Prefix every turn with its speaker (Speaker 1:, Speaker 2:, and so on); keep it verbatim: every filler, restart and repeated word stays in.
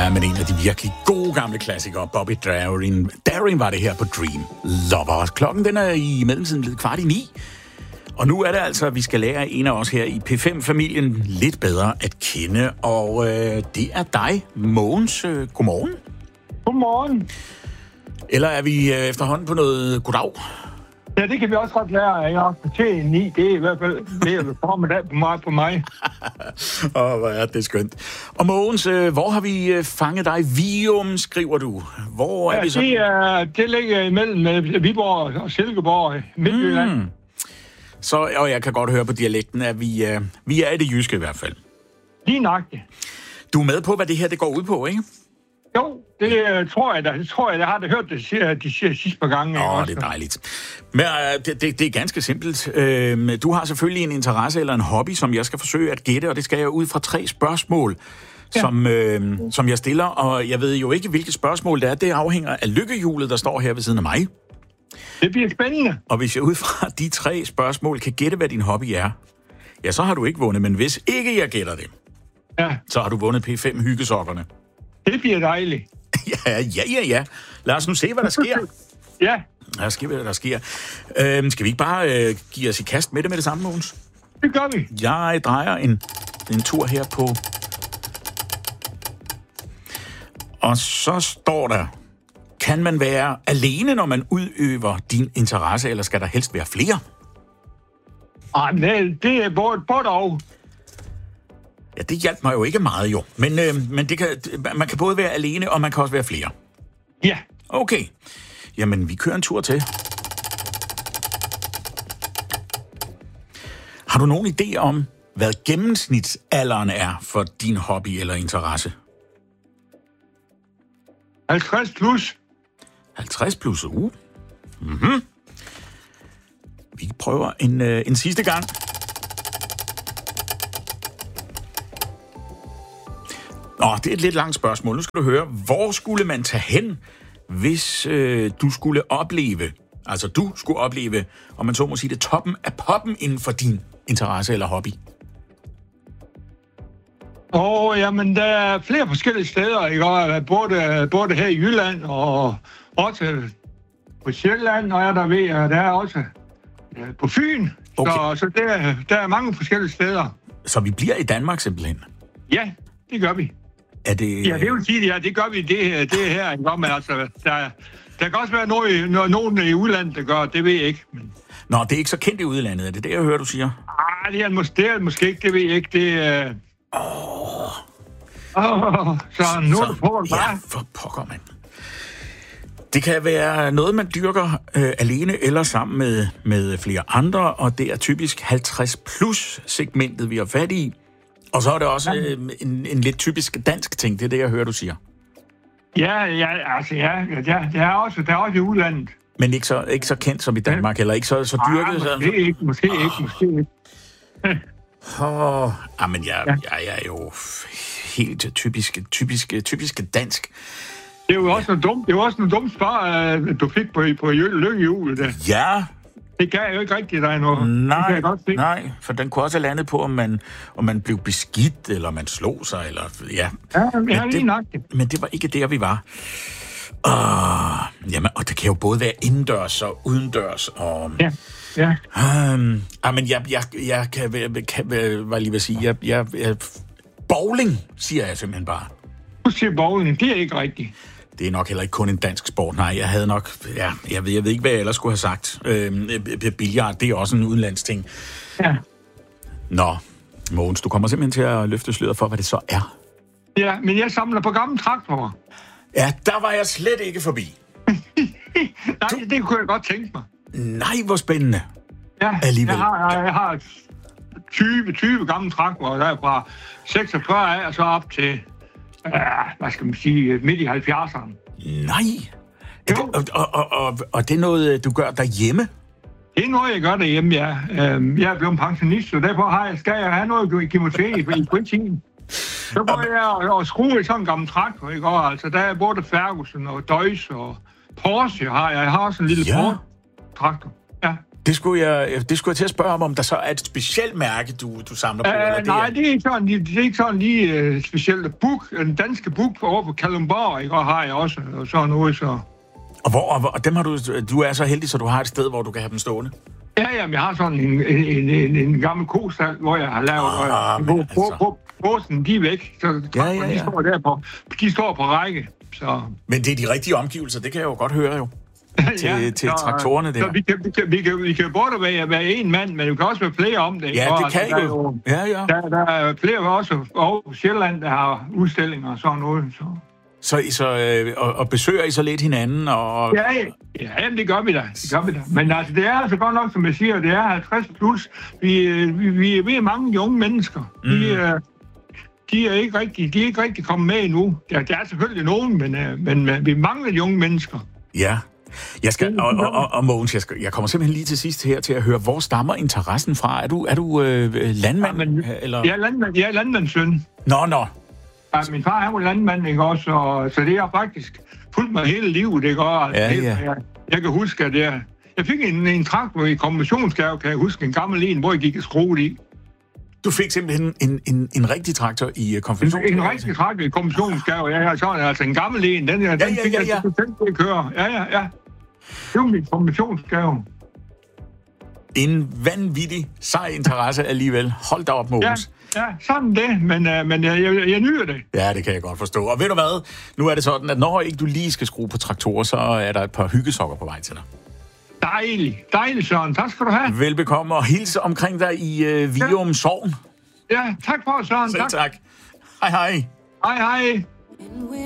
Speaker 1: Ja, men en af de virkelig gode gamle klassikere, Bobby Darin. Darin var det her på Dream Lover. Klokken den er i mellemtiden blevet kvart i ni. Og nu er det altså, at vi skal lære en af os her i P fem-familien lidt bedre at kende. Og øh, det er dig, Mogens. Øh, godmorgen.
Speaker 2: Godmorgen.
Speaker 1: Eller er vi øh, efterhånden på noget goddag?
Speaker 2: Ja, det kan vi også godt lære. Jeg har til ni. Det er i hvert fald mere formiddag på mig. På mig.
Speaker 1: Åh, oh, hvor er det skønt. Og Mogens, øh, hvor har vi øh, fanget dig? Vium, skriver du. Hvor er
Speaker 2: ja,
Speaker 1: vi så?
Speaker 2: Det, er, det ligger imellem øh, Viborg og Silkeborg, Midtjylland. Mm.
Speaker 1: Så, og jeg kan godt høre på dialekten, at vi, øh, vi er i det jyske i hvert fald.
Speaker 2: Lige nøjagtigt.
Speaker 1: Du er med på, hvad det her det går ud på, ikke?
Speaker 2: Jo, det øh, tror jeg da. Det tror jeg, jeg har da hørt det siger, de siger sidste par gange.
Speaker 1: Åh, oh, det er dejligt. Men øh, det, det, det er ganske simpelt. Øh, du har selvfølgelig en interesse eller en hobby, som jeg skal forsøge at gætte, og det skal jeg ud fra tre spørgsmål, ja. som, øh, som jeg stiller. Og jeg ved jo ikke, hvilke spørgsmål det er. Det afhænger af lykkehjulet, der står her ved siden af mig.
Speaker 2: Det bliver spændende.
Speaker 1: Og hvis jeg ud fra de tre spørgsmål kan gætte, hvad din hobby er, ja, så har du ikke vundet. Men hvis ikke jeg gætter det,
Speaker 2: ja. så
Speaker 1: har du vundet P fem hyggesokkerne.
Speaker 2: Det bliver dejligt.
Speaker 1: Ja, ja, ja, ja. Lad os nu se, hvad der sker.
Speaker 2: ja.
Speaker 1: Lad os se, hvad der sker. Øhm, skal vi ikke bare øh, give os i kast med det med det samme, Mogens?
Speaker 2: Det gør vi.
Speaker 1: Jeg drejer en, en tur her på... Og så står der... Kan man være alene, når man udøver din interesse, eller skal der helst være flere?
Speaker 2: Ej, men det er både, både og.
Speaker 1: Ja, det hjalp mig jo ikke meget, jo. Men, øh, men det kan, man kan både være alene, og man kan også være flere.
Speaker 2: Ja.
Speaker 1: Okay. Jamen, vi kører en tur til. Har du nogen idé om, hvad gennemsnitsalderen er for din hobby eller interesse?
Speaker 2: halvtreds plus.
Speaker 1: halvtreds plus, uh. Mhm. Vi prøver en, øh, en sidste gang. Nå, det er et lidt langt spørgsmål. Nu skal du høre, hvor skulle man tage hen, hvis øh, du skulle opleve, altså du skulle opleve, om man så må sige det, toppen af poppen inden for din interesse eller hobby?
Speaker 2: Åh, oh, jamen, der er flere forskellige steder, ikke? Både, både her i Jylland og også på Sjælland, og jeg der ved, at der er også på Fyn. Okay. Så, så der, der er mange forskellige steder.
Speaker 1: Så vi bliver i Danmark simpelthen?
Speaker 2: Ja, det gør vi.
Speaker 1: Er det...
Speaker 2: Ja, det vil sige, ja, det gør vi det, det her. Ikke? Men altså, der, der kan også være noget, noget, nogen i udlandet, der gør, det ved jeg ikke. Men...
Speaker 1: Nå, det er ikke så kendt i udlandet, er det det, jeg hører, du siger?
Speaker 2: Nej, det er, mås- det er måske ikke, det ved jeg ikke. Det øh...
Speaker 1: Åh...
Speaker 2: Oh, så nu så, får
Speaker 1: ja, bare. For pokker, mand. Det kan være noget, man dyrker øh, alene eller sammen med, med flere andre, og det er typisk halvtreds plus segmentet, vi har fat i. Og så er det også øh, en, en lidt typisk dansk ting, det er det, jeg hører, du siger.
Speaker 2: Ja, ja, altså ja, ja det er også, der er også i udlandet.
Speaker 1: Men ikke så, ikke så kendt som i Danmark, eller ikke så, så dyrket?
Speaker 2: Ah, måske ikke, måske oh. ikke, måske ikke.
Speaker 1: Åh, oh, ah, men jeg, ja. jeg, jeg er jo helt typisk, typisk, typisk dansk.
Speaker 2: Det er jo også ja. noget dumt, det er jo også noget dumt svar, du fik på, på lykkehjulet.
Speaker 1: Ja.
Speaker 2: Det gav jo ikke rigtigt dig noget.
Speaker 1: Nej, nej, for den kunne også have landet på, om man, om man blev beskidt, eller man slog sig, eller ja.
Speaker 2: Ja, men, ja,
Speaker 1: det,
Speaker 2: nok.
Speaker 1: men det var ikke der, vi var. Uh, jamen, og det kan jo både være indendørs og udendørs. Og,
Speaker 2: ja, ja.
Speaker 1: Um, ah, men jeg, jeg, jeg kan, kan hvad lige vil sige, jeg, jeg, jeg, bowling, siger jeg simpelthen bare.
Speaker 2: Du siger bowling, det er ikke rigtigt.
Speaker 1: Det er nok heller ikke kun en dansk sport. Nej, jeg havde nok... Ja, jeg ved, jeg ved ikke, hvad jeg ellers skulle have sagt. Øhm, billard, det er også en udenlandsk ting.
Speaker 2: Ja.
Speaker 1: Nå, Mogens, du kommer simpelthen til at løfte sløret for, hvad det så er.
Speaker 2: Ja, men jeg samler på gamle traktorer.
Speaker 1: Ja, der var jeg slet ikke forbi.
Speaker 2: Nej, du... det kunne jeg godt tænke mig.
Speaker 1: Nej, hvor spændende.
Speaker 2: Ja,
Speaker 1: alligevel.
Speaker 2: Jeg har, jeg, jeg har tyve, tyve gamle traktorer, der er fra seksogfyrre af og så op til... Uh, hvad skal man sige, midt i halvfjerdserne.
Speaker 1: Nej! Det, og, og, og, og, og det er noget, du gør derhjemme?
Speaker 2: Det er noget, jeg gør derhjemme, ja. Uh, jeg er blevet pensionist, så derfor har jeg, skal jeg have noget at give mig til i fritiden. Så går jeg og, og skruer i sådan en gammel traktor, ikke? Og, altså, der er både Ferguson og Deutz og Porsche har jeg. Jeg har også en lille
Speaker 1: ja.
Speaker 2: Porsche-traktor. Ja.
Speaker 1: Det skulle jeg, det skulle jeg til at spørge om, om der så er et specielt mærke, du, du samler på?
Speaker 2: Uh,
Speaker 1: eller det
Speaker 2: nej,
Speaker 1: er...
Speaker 2: det er ikke sådan, det er ikke sådan lige uh, specielt. Buk, den danske buk over på Kalundborg, ikke, og har jeg også, og sådan noget, så...
Speaker 1: Og, hvor, og, og dem har du, du er så heldig, så du har et sted, hvor du kan have dem stående?
Speaker 2: Ja, jamen, jeg har sådan en, en, en, en gammel kostal, hvor jeg har lavet...
Speaker 1: Ah,
Speaker 2: øh,
Speaker 1: men
Speaker 2: hvor
Speaker 1: altså.
Speaker 2: på, båsen, de er væk, så
Speaker 1: Ja, ja, ja.
Speaker 2: de står der på, de står på række, så...
Speaker 1: Men det er de rigtige omgivelser, det kan jeg jo godt høre jo. Til,
Speaker 2: ja,
Speaker 1: til
Speaker 2: så,
Speaker 1: traktorerne der.
Speaker 2: Så vi kan, vi kan, vi kan, vi kan både være, være en mand, men vi kan også være flere om det.
Speaker 1: Ja,
Speaker 2: og,
Speaker 1: det kan
Speaker 2: altså,
Speaker 1: I jo. Ja, ja.
Speaker 2: Der, der er flere også over på Sjælland, der har udstillinger og sådan noget, så...
Speaker 1: Så, så øh, og, og besøger I så lidt hinanden? Og...
Speaker 2: Ja, ja, ja, jamen, det gør vi da. Det gør vi da. Men altså, det er altså godt nok, som jeg siger, det er halvtreds plus. Vi, vi, vi, vi er mange unge mennesker. Mm. Vi, øh, de er ikke rigtig, de er ikke rigtig kommet med endnu. Der, der er selvfølgelig nogen, men, øh, men øh, vi mangler de unge mennesker.
Speaker 1: Ja. Jeg skal, og, og, og, og Mogens, jeg, skal, jeg kommer simpelthen lige til sidst her til at høre, hvor stammer interessen fra? Er du, er du øh, landmand?
Speaker 2: Ja, men,
Speaker 1: eller?
Speaker 2: Jeg er landmand, jeg er landmandssøn.
Speaker 1: Nå, nå.
Speaker 2: Ja, min far, han var landmand, ikke også? Og, så det har faktisk fulgt mig hele livet, ikke også?
Speaker 1: Ja,
Speaker 2: Helt,
Speaker 1: ja.
Speaker 2: Jeg, jeg kan huske, at jeg, jeg fik en, en traktor i kombinationsgave, kan jeg huske, en gammel en, hvor jeg gik skruet i.
Speaker 1: Du fik simpeltten en, en, en rigtig traktor i uh, konfirmationsgave?
Speaker 2: En, en rigtig traktor i kombinationsgave, ja, ja, sådan, altså en gammel en, den, ja, den
Speaker 1: ja, ja,
Speaker 2: fik
Speaker 1: ja,
Speaker 2: jeg
Speaker 1: ja.
Speaker 2: til at køre. Ja, ja, ja. Det var min kombinationsgave.
Speaker 1: En vanvittig sej interesse alligevel. Hold da op, Mogens.
Speaker 2: Ja, ja, sådan det, men, uh, men jeg, jeg, jeg nyder det.
Speaker 1: Ja, det kan jeg godt forstå. Og ved du hvad? Nu er det sådan, at når ikke du lige skal skrue på traktorer, så er der et par hyggesokker på vej til dig.
Speaker 2: Dejligt, dejligt, Søren. Tak skal du have.
Speaker 1: Velbekomme og hilse omkring dig i uh, Vium ja. Sogn.
Speaker 2: Ja, tak for, Søren.
Speaker 1: Selv tak. Hej, hej.
Speaker 2: Hej, hej.